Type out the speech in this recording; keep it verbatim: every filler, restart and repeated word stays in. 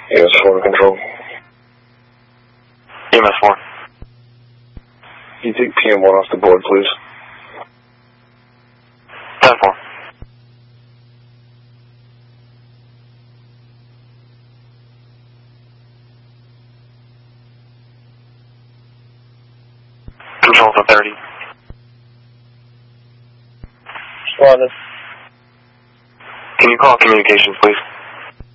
E M S four to control. E M S four. Can you take P M one off the board, please? ten four. Control for thirty. Responded. Can you call communications, please?